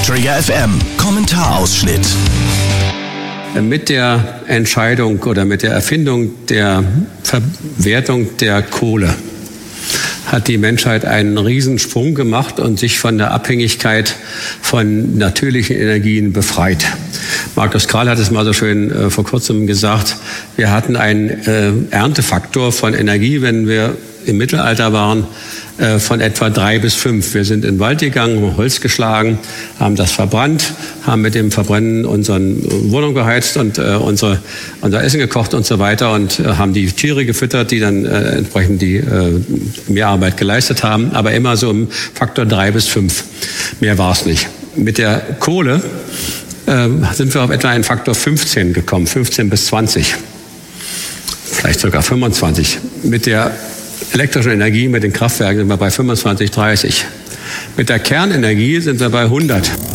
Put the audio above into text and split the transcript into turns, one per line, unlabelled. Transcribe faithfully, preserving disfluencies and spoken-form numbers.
Trigger F M Kommentarausschnitt.
Mit der Entscheidung oder mit der Erfindung der Verwertung der Kohle hat die Menschheit einen Riesensprung gemacht und sich von der Abhängigkeit von natürlichen Energien befreit. Markus Krall hat es mal so schön äh, vor kurzem gesagt, wir hatten einen äh, Erntefaktor von Energie, wenn wir im Mittelalter waren, äh, von etwa drei bis fünf. Wir sind in den Wald gegangen, haben Holz geschlagen, haben das verbrannt, haben mit dem Verbrennen unsere Wohnung beheizt und äh, unsere, unser Essen gekocht und so weiter und äh, haben die Tiere gefüttert, die dann äh, entsprechend die äh, Mehrarbeit geleistet haben, aber immer so im Faktor drei bis fünf. Mehr war es nicht. Mit der Kohle äh, sind wir auf etwa einen Faktor fünfzehn gekommen, fünfzehn bis zwanzig, vielleicht sogar fünfundzwanzig. Mit der elektrischen Energie, mit den Kraftwerken sind wir bei fünfundzwanzig, dreißig. Mit der Kernenergie sind wir bei hundert.